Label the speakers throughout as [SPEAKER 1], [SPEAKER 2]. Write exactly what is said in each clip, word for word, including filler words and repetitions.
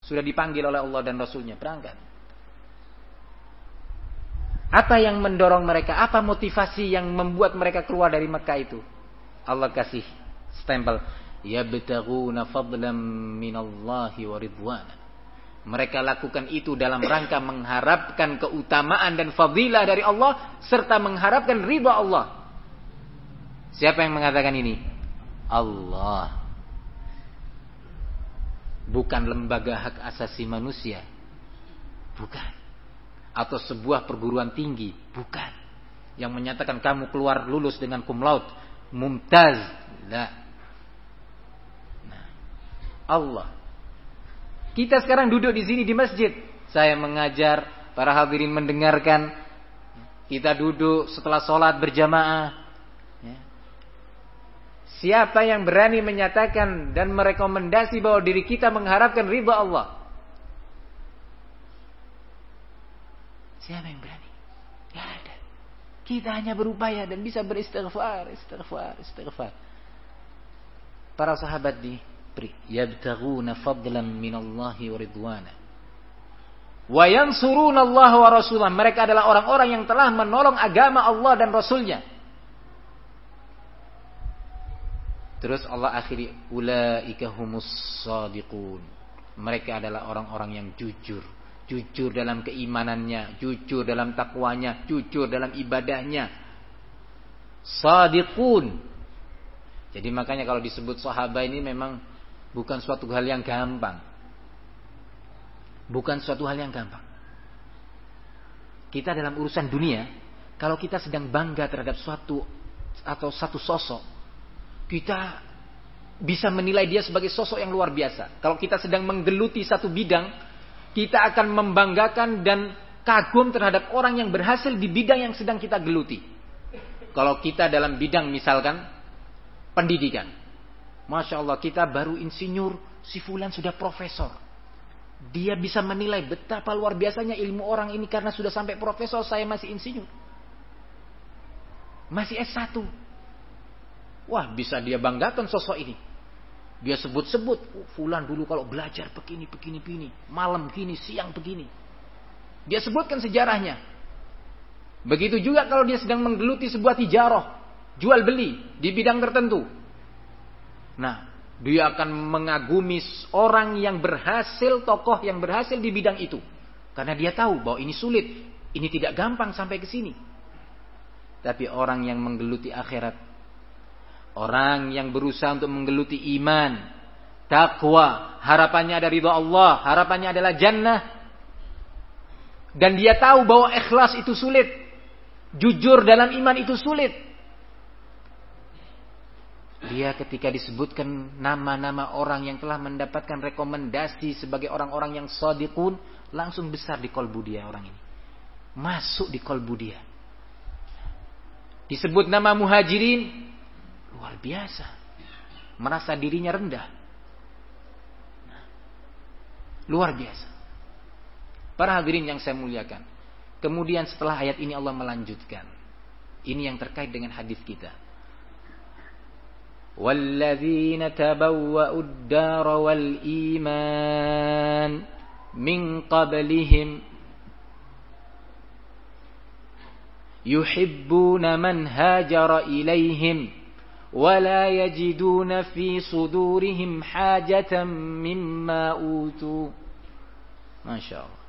[SPEAKER 1] Sudah dipanggil oleh Allah dan Rasulnya, berangkat. Apa yang mendorong mereka? Apa motivasi yang membuat mereka keluar dari Mekah itu? Allah kasih stempel, yabtaghuna fadlan minallahi wa ridwana. Mereka lakukan itu dalam rangka mengharapkan keutamaan dan fadilah dari Allah serta mengharapkan ridha Allah. Siapa yang mengatakan ini? Allah. Bukan lembaga hak asasi manusia. Bukan. Atau sebuah perguruan tinggi, bukan. Yang menyatakan kamu keluar lulus dengan cum laude, mumtaz. Nah. Nah. Allah. Kita sekarang duduk di sini di masjid. Saya mengajar, para hadirin mendengarkan. Kita duduk setelah sholat berjamaah. Ya. Siapa yang berani menyatakan dan merekomendasi bahwa diri kita mengharapkan ridha Allah? Siapa yang berani? Tidak ada. Kita hanya berupaya dan bisa beristighfar, istighfar, istighfar. Para sahabat diberi, yabtaghuna fadlan minallahi wa ridwana. Wa yansuruna Allah wa rasulah. Mereka adalah orang-orang yang telah menolong agama Allah dan Rasulnya. Terus Allah akhiri, ulaika humus shadiqun. Mereka adalah orang-orang yang jujur. Jujur dalam keimanannya, jujur dalam takwanya, jujur dalam ibadahnya. Shadiqun. Jadi makanya kalau disebut sahabat ini memang bukan suatu hal yang gampang. Bukan suatu hal yang gampang. Kita dalam urusan dunia, kalau kita sedang bangga terhadap suatu atau satu sosok, kita bisa menilai dia sebagai sosok yang luar biasa. Kalau kita sedang menggeluti satu bidang, kita akan membanggakan dan kagum terhadap orang yang berhasil di bidang yang sedang kita geluti. Kalau kita dalam bidang misalkan pendidikan, Masya Allah, kita baru insinyur, si fulan sudah profesor. Dia bisa menilai betapa luar biasanya ilmu orang ini karena sudah sampai profesor, saya masih insinyur. Masih S satu. Wah, bisa dia banggakan sosok ini. Dia sebut-sebut, oh, fulan dulu kalau belajar begini, begini, begini. Malam begini, siang begini. Dia sebutkan sejarahnya. Begitu juga kalau dia sedang menggeluti sebuah tijarah, jual beli di bidang tertentu. Nah, dia akan mengagumi orang yang berhasil, tokoh yang berhasil di bidang itu. Karena dia tahu bahwa ini sulit, ini tidak gampang sampai ke sini. Tapi orang yang menggeluti akhirat, orang yang berusaha untuk menggeluti iman, takwa, harapannya ada ridha Allah, harapannya adalah jannah. Dan dia tahu bahwa ikhlas itu sulit, jujur dalam iman itu sulit. Dia ketika disebutkan nama-nama orang yang telah mendapatkan rekomendasi sebagai orang-orang yang shadiqun, langsung besar di kolbu dia orang ini. Masuk di kolbu dia. Disebut nama muhajirin, luar biasa. Merasa dirinya rendah. Nah, luar biasa. Para hadirin yang saya muliakan. Kemudian setelah ayat ini Allah melanjutkan. Ini yang terkait dengan hadis kita. وَالَّذِينَ تَبَوَّأُوا الدَّارَ وَالْإِيمَانَ مِنْ قَبْلِهِمْ يُحِبُّونَ مَنْ هَاجَرَ إِلَيْهِمْ وَلَا يَجِدُونَ فِي صُدُورِهِمْ حَاجَةً مِمَّا أُوتُوا ما شاء الله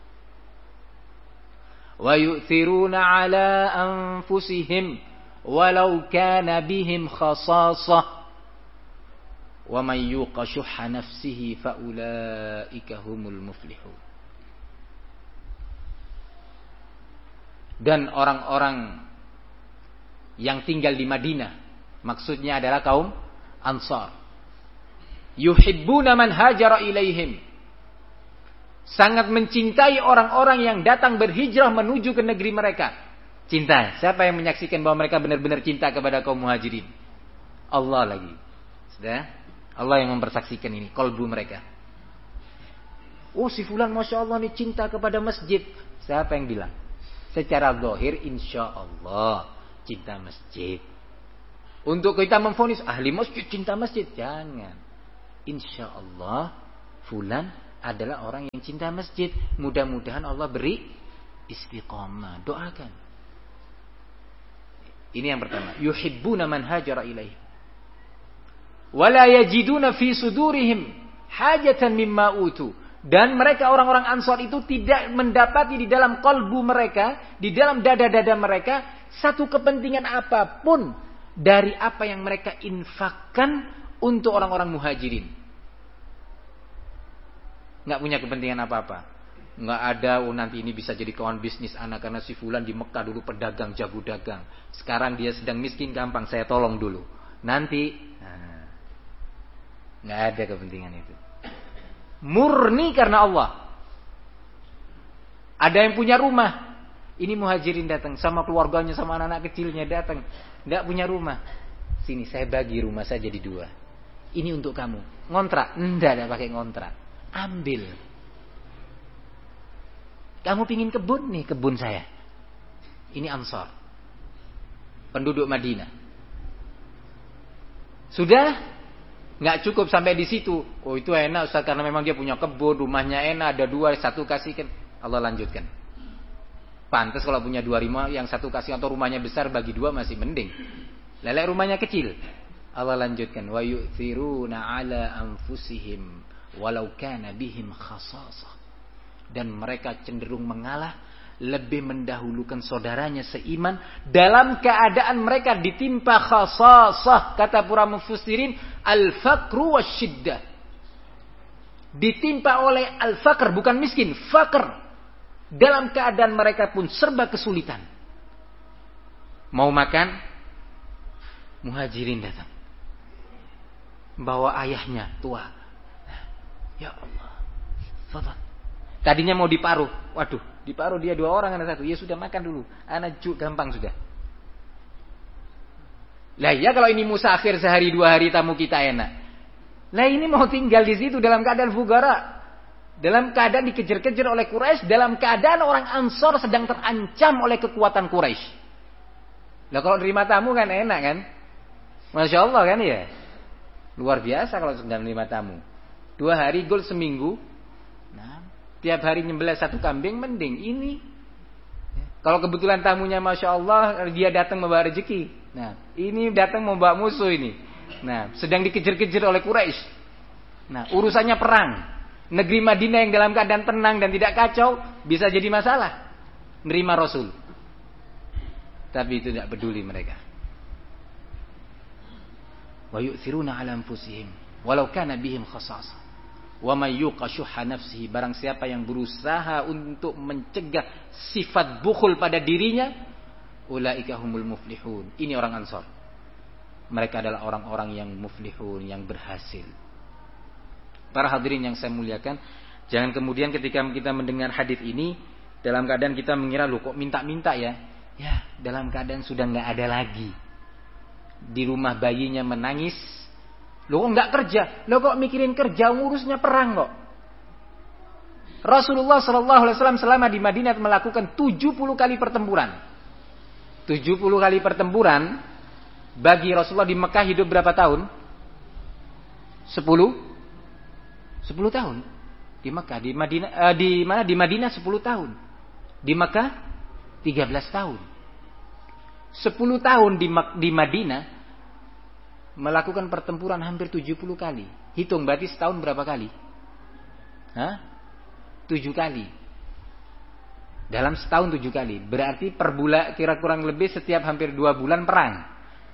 [SPEAKER 1] وَيُؤْثِرُونَ عَلَى أَنفُسِهِمْ وَلَوْ كَانَ بِهِمْ خَصَاصَةٌ وَمَنْ يُوقَ شُحَّ نَفْسِهِ فَأُولَئِكَ هُمُ الْمُفْلِحُونَ. Dan orang-orang yang tinggal di Madinah, maksudnya adalah kaum Ansar. Yuhibbuna man hajara ilaihim. Sangat mencintai orang-orang yang datang berhijrah menuju ke negeri mereka. Cinta. Siapa yang menyaksikan bahwa mereka benar-benar cinta kepada kaum muhajirin? Allah lagi. Sudah? Allah yang mempersaksikan ini, kolbu mereka. Oh, si fulan Masya Allah ini cinta kepada masjid. Siapa yang bilang? Secara zahir insya Allah cinta masjid. Untuk kita memvonis ahli masjid cinta masjid, jangan. Insya Allah fulan adalah orang yang cinta masjid. Mudah-mudahan Allah beri istiqamah. Doakan. Ini yang pertama. Yuhibbuna man hajara ilaihim. Wala yajiduna fi sudurihim hajatan mimma utu. Dan mereka orang-orang Ansor itu tidak mendapati di dalam kalbu mereka, di dalam dada-dada mereka, satu kepentingan apapun dari apa yang mereka infakkan untuk orang-orang muhajirin. Nggak punya kepentingan apa-apa. Nggak ada, oh nanti ini bisa jadi kawan bisnis anak, karena si Fulan di Mekah dulu pedagang, jago dagang. Sekarang dia sedang miskin, gampang saya tolong dulu. Nanti, nah, nggak ada kepentingan itu. Murni karena Allah. Ada yang punya rumah, ini muhajirin datang sama keluarganya, sama anak-anak kecilnya datang, nggak punya rumah. Sini saya bagi rumah saya jadi dua. Ini untuk kamu. Ngontrak? Enggak, ada pakai ngontrak. Ambil. Kamu pingin kebun? Nih kebun saya. Ini Ansor, penduduk Madinah. Sudah? Nggak cukup sampai di situ. Oh itu enak Ustaz, karena memang dia punya kebun, rumahnya enak, ada dua, satu kasihkan. Allah lanjutkan. Pantas kalau punya dua rumah, yang satu kasih, atau rumahnya besar bagi dua masih mending. Lelek rumahnya kecil. Allah lanjutkan. Wa yu'thiruna ala anfusihim walau kana bihim khasasah. Dan mereka cenderung mengalah, lebih mendahulukan saudaranya seiman dalam keadaan mereka ditimpa khasasah. Kata para mufassirin, al-faqru wasyiddah. Ditimpa oleh al-faqr, bukan miskin, faqr. Dalam keadaan mereka pun serba kesulitan. Mau makan, muhajirin datang. Bawa ayahnya tua. Ya Allah, fadhal. Tadinya mau diparuh. Waduh, diparuh dia dua orang, anak satu. Ya sudah, makan dulu. Anak juk gampang sudah. Lah ya kalau ini musafir sehari dua hari tamu kita enak. Lah ini mau tinggal di situ dalam keadaan fugara. Dalam keadaan dikejar-kejar oleh Quraisy. Dalam keadaan orang Ansor sedang terancam oleh kekuatan Quraisy. Lah kalau nerima tamu kan enak kan. Masya Allah kan ya. Luar biasa kalau sedang nerima tamu. Dua hari gol seminggu. Nah, tiap hari nyembelih satu kambing mending ini. Kalau kebetulan tamunya Masya Allah, dia datang membawa rezeki. Nah, ini datang membawa musuh ini. Nah, sedang dikejar-kejar oleh Quraisy. Nah, urusannya perang. Negeri Madinah yang dalam keadaan tenang dan tidak kacau bisa jadi masalah. Nerima Rasul. Tapi itu tidak peduli mereka. Wa yu'thiruna 'ala anfusihim walau kana bihim khasasah. Wa may yuqa syuhha nafsihi, barang siapa yang berusaha untuk mencegah sifat bukhul pada dirinya, ulaika humul muflihun. Ini orang Ansor. Mereka adalah orang-orang yang muflihun, yang berhasil. Para hadirin yang saya muliakan, jangan kemudian ketika kita mendengar hadis ini dalam keadaan kita mengira, loh kok minta-minta ya? Ya, dalam keadaan sudah enggak ada lagi. Di rumah bayinya menangis. Loh enggak kerja? Loh kok mikirin kerja, ngurusnya perang kok. Rasulullah shallallahu alaihi wasallam selama di Madinah melakukan tujuh puluh kali pertempuran. tujuh puluh kali pertempuran. Bagi Rasulullah di Mekah hidup berapa tahun? sepuluh sepuluh tahun. Di Mekah, di Madinah eh, di mana? Di Madinah sepuluh tahun. Di Mekah tiga belas tahun. sepuluh tahun di di Madinah melakukan pertempuran hampir tujuh puluh kali. Hitung berarti setahun berapa kali? Hah? tujuh kali. Dalam setahun tujuh kali. Berarti per bulan kira kurang lebih setiap hampir dua bulan perang.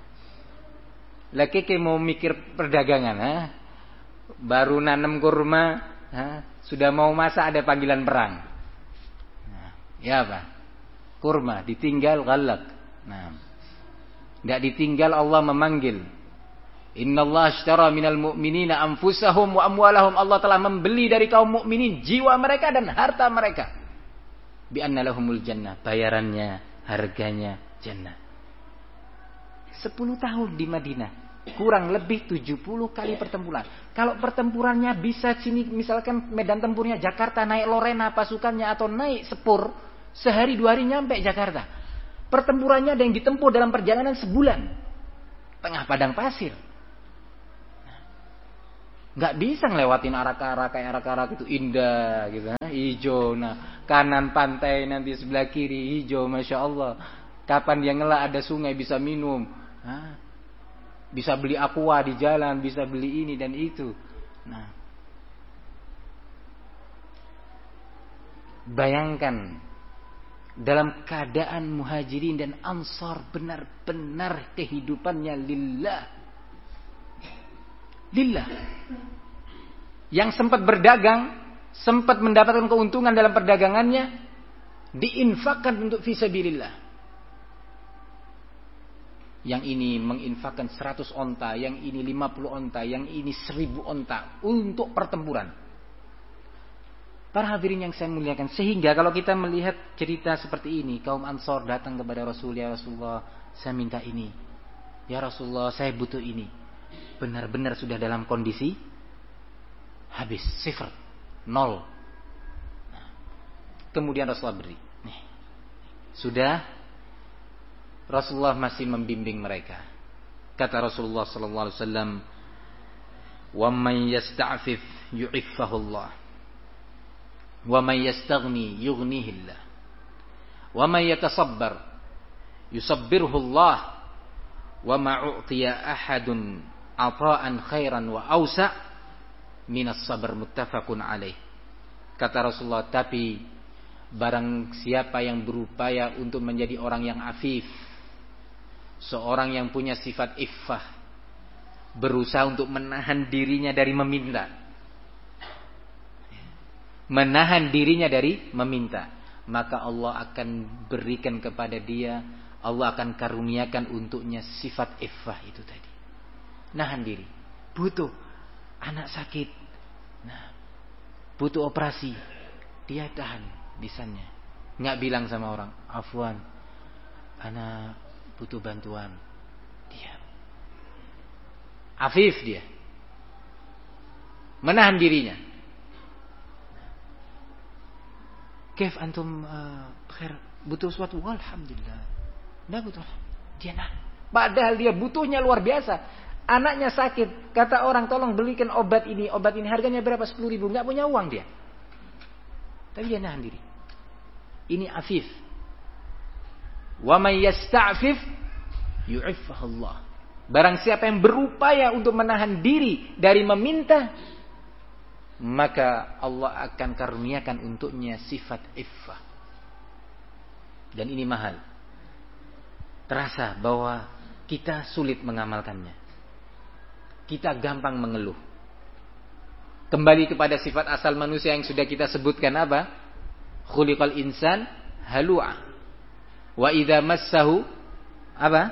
[SPEAKER 1] Lagi kayak mau mikir perdagangan, ha? Baru nanam kurma, ha? Sudah mau masak ada panggilan perang. Nah, ya apa? Kurma ditinggal galak. Nah, tidak ditinggal Allah memanggil. Inna Allah ashtara minal mu'minina anfusahum wa amwalahum. Allah telah membeli dari kaum mukminin jiwa mereka dan harta mereka. Bi anna lahumul jannah. Bayarannya, harganya jannah. sepuluh tahun di Madinah. Kurang lebih tujuh puluh kali pertempuran. Kalau pertempurannya bisa sini, misalkan medan tempurnya Jakarta, naik Lorena pasukannya atau naik Sepur, sehari dua hari nyampe Jakarta. Pertempurannya ada yang ditempuh dalam perjalanan sebulan. Tengah padang pasir. Nggak bisa ngelewatin arak-arak kayak arak-arak itu indah gitu, hijau. Nah, kanan pantai nanti sebelah kiri hijau, masya Allah. Kapan dia ngelak ada sungai bisa minum, nah, bisa beli aqua di jalan, bisa beli ini dan itu. Nah, bayangkan dalam keadaan muhajirin dan ansar benar-benar kehidupannya lillah. Lillah. Yang sempat berdagang, sempat mendapatkan keuntungan dalam perdagangannya, diinfakkan untuk fisabilillah. Yang ini menginfakkan seratus onta, yang ini lima puluh onta, yang ini seribu onta untuk pertempuran. Para hadirin yang saya muliakan, sehingga kalau kita melihat cerita seperti ini, kaum Ansor datang kepada Rasul, ya Rasulullah, saya minta ini. Ya Rasulullah, saya butuh ini. Benar-benar sudah dalam kondisi habis, sifar, nol. Nah, kemudian Rasulullah beri. Nih, sudah. Rasulullah masih membimbing mereka. Kata Rasulullah sallallahu alaihi wasallam, "Wa man yasta'fif yu'iffahullah. Wa man yastaghni yughnihillah. Wa man yatasabbar yusabbirhullah. Wa ma u'tiya ahadun ata'an khairan wa awsa' minas sabr muttafaqun alaih." Kata Rasulullah, tapi barang siapa yang berupaya untuk menjadi orang yang afif, seorang yang punya sifat iffah, berusaha untuk menahan dirinya dari meminta, menahan dirinya dari meminta, maka Allah akan berikan kepada dia, Allah akan karuniakan untuknya sifat iffah itu tadi. Nahan diri. Butuh anak sakit, nah, butuh operasi, dia tahan lisannya, nggak bilang sama orang, afwan, anak butuh bantuan, diam. Afif dia, menahan dirinya. Kaif antum uh, khair, butuh sesuatu? Alhamdulillah. Nggak butuh. Dia nah. Padahal dia butuhnya luar biasa. Anaknya sakit, kata orang tolong belikan obat ini, obat ini harganya berapa? sepuluh ribu. Nggak punya uang dia. Tapi dia nahan diri. Ini afif. Wa may yasta'fif yu'iffahullah. Barang siapa yang berupaya untuk menahan diri dari meminta, maka Allah akan karuniakan untuknya sifat iffah. Dan ini mahal. Terasa bahwa kita sulit mengamalkannya. Kita gampang mengeluh. Kembali kepada sifat asal manusia yang sudah kita sebutkan apa? Khuliqal insan halu'a. Wa idza massahu apa?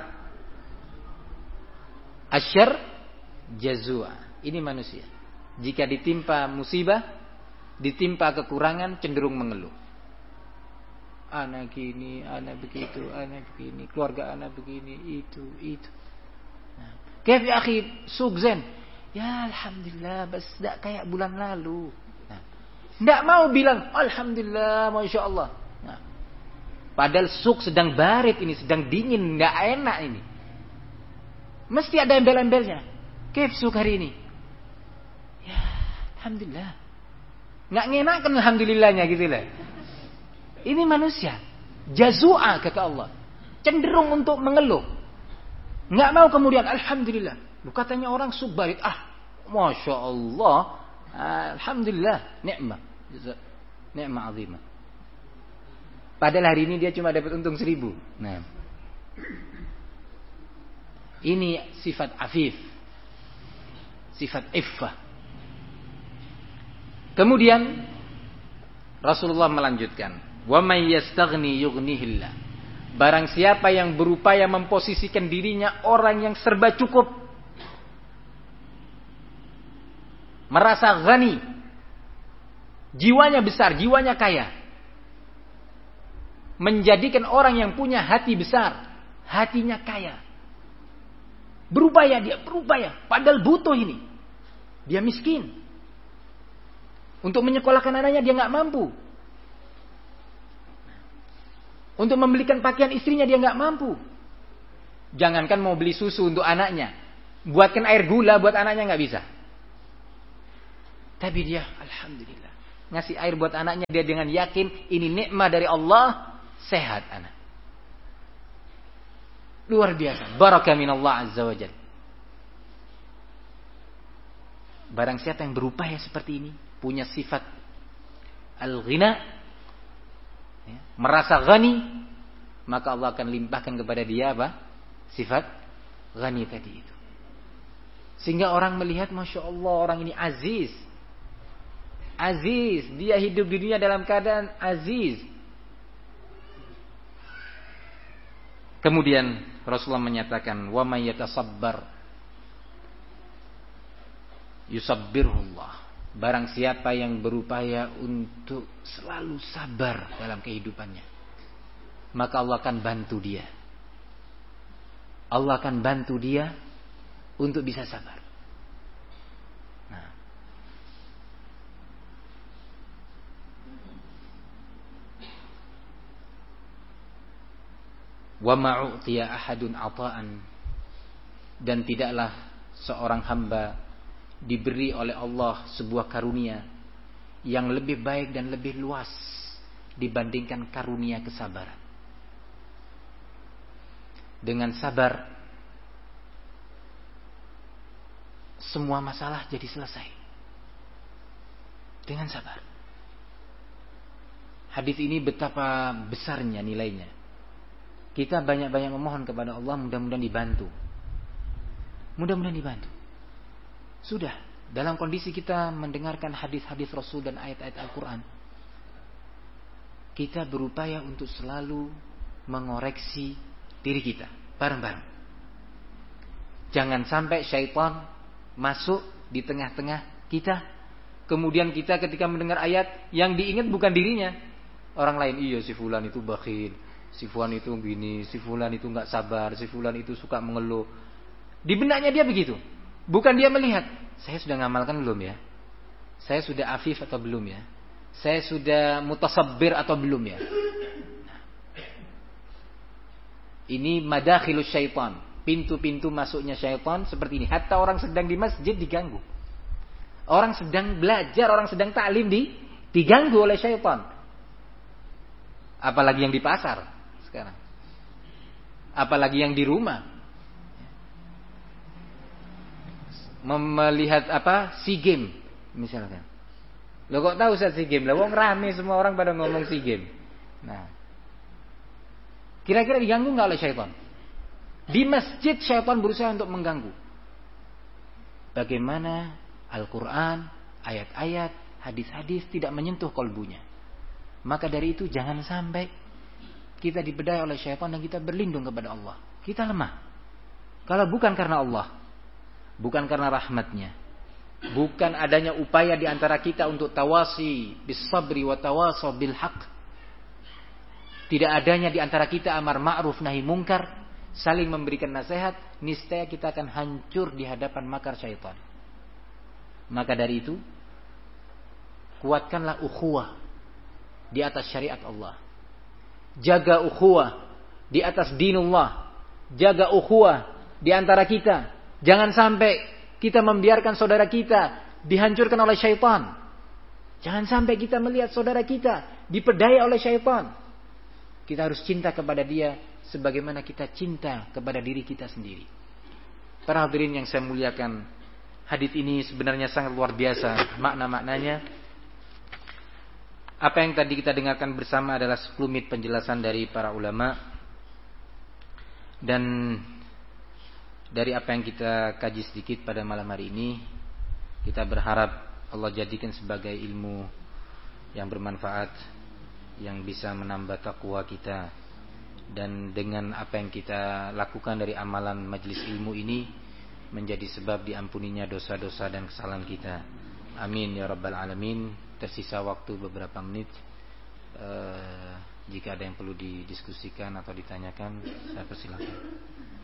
[SPEAKER 1] Asyar jazua. Ini manusia. Jika ditimpa musibah, ditimpa kekurangan, cenderung mengeluh. Anak gini, anak begitu, anak begini, keluarga anak begini, itu, itu. Nah, kaif ya akhi, sukzen. Ya alhamdulillah, bas tidak kayak bulan lalu. Nah, tidak mau bilang alhamdulillah, masya Allah. Nah, padahal suk sedang barit ini, sedang dingin, tidak enak ini. Mesti ada embel-embelnya. Kaif suk hari ini? Ya alhamdulillah. Nggak ngenakan alhamdulillahnya gitu lah. Ini manusia jazua kata Allah, cenderung untuk mengeluh, nggak mau kemudian alhamdulillah. Lu katanya orang subbarit, ah masya Allah, alhamdulillah, nikmat, nikmat azimah. Padahal hari ini dia cuma dapat untung seribu. Nah, ini sifat afif, sifat iffah. Kemudian Rasulullah melanjutkan, wa may yastaghni yughnihillah. Barang siapa yang berupaya memposisikan dirinya orang yang serba cukup, merasa ghani, jiwanya besar, jiwanya kaya, menjadikan orang yang punya hati besar, hatinya kaya, berupaya, dia berupaya, padahal butuh ini, dia miskin, untuk menyekolahkan anaknya dia nggak mampu, untuk membelikan pakaian istrinya dia nggak mampu. Jangankan mau beli susu untuk anaknya, buatkan air gula buat anaknya nggak bisa. Tapi dia alhamdulillah ngasih air buat anaknya, dia dengan yakin ini nikmat dari Allah, sehat anak. Luar biasa, barakah minallah azza wajalla. Barang siapa yang berupaya seperti ini, punya sifat al-ghina, ya, merasa ghani, maka Allah akan limpahkan kepada dia apa? Sifat ghani tadi itu. Sehingga orang melihat, Masya Allah, orang ini aziz. Aziz, dia hidup di dunia dalam keadaan aziz. Kemudian Rasulullah menyatakan, wa may yatasabbar yusabbirullah. Barang siapa yang berupaya untuk selalu sabar dalam kehidupannya, maka Allah akan bantu dia. Allah akan bantu dia untuk bisa sabar. Nah. Wa ma'utiya ahadun ata'an, dan tidaklah seorang hamba diberi oleh Allah sebuah karunia yang lebih baik dan lebih luas dibandingkan karunia kesabaran. Dengan sabar semua masalah jadi selesai. Dengan sabar. Hadis ini betapa besarnya nilainya. Kita banyak-banyak memohon kepada Allah, mudah-mudahan dibantu. Mudah-mudahan dibantu. Sudah, dalam kondisi kita mendengarkan hadis-hadis Rasul dan ayat-ayat Al-Quran, kita berupaya untuk selalu mengoreksi diri kita bareng-bareng. Jangan sampai syaitan masuk di tengah-tengah kita, kemudian kita ketika mendengar ayat yang diingat bukan dirinya, orang lain. Iya, si fulan itu bakhil, si fulan itu gini, si fulan itu nggak sabar, si fulan itu suka mengeluh. Di benaknya dia begitu. Bukan dia melihat, saya sudah ngamalkan belum ya? Saya sudah afif atau belum ya? Saya sudah mutasabbir atau belum ya? Nah. Ini madakhilus syaitan, pintu-pintu masuknya syaitan seperti ini. Hatta orang sedang di masjid diganggu. Orang sedang belajar, orang sedang ta'lim di diganggu oleh syaitan. Apalagi yang di pasar sekarang. Apalagi yang di rumah. Melihat apa? SEA Game misalkan. Lo kok tahu saat SEA Game? Lah wong rame semua orang pada ngomong SEA Game. Nah. Kira-kira diganggu enggak oleh syaitan? Di masjid syaitan berusaha untuk mengganggu. Bagaimana Al-Qur'an, ayat-ayat, hadis-hadis tidak menyentuh kolbunya. Maka dari itu jangan sampai kita dibedai oleh syaitan dan kita berlindung kepada Allah. Kita lemah. Kalau bukan karena Allah, bukan karena rahmatnya, bukan adanya upaya di antara kita untuk tawasi bis sabri wa tawasaw bil haq, tidak adanya di antara kita amar ma'ruf nahi mungkar, saling memberikan nasihat, niscaya kita akan hancur di hadapan makar syaitan. Maka dari itu, kuatkanlah ukhuwah di atas syariat Allah. Jaga ukhuwah di atas dinullah. Jaga ukhuwah di antara kita. Jangan sampai kita membiarkan saudara kita dihancurkan oleh syaitan. Jangan sampai kita melihat saudara kita dipedaya oleh syaitan. Kita harus cinta kepada dia sebagaimana kita cinta kepada diri kita sendiri. Para hadirin yang saya muliakan, hadis ini sebenarnya sangat luar biasa makna-maknanya. Apa yang tadi kita dengarkan bersama adalah sekelumit penjelasan dari para ulama, dan dari apa yang kita kaji sedikit pada malam hari ini, kita berharap Allah jadikan sebagai ilmu yang bermanfaat, yang bisa menambah takwa kita, dan dengan apa yang kita lakukan dari amalan majelis ilmu ini menjadi sebab diampuninya dosa-dosa dan kesalahan kita. Amin ya rabbal alamin. Tersisa waktu beberapa menit. Uh, jika ada yang perlu didiskusikan atau ditanyakan, saya persilakan.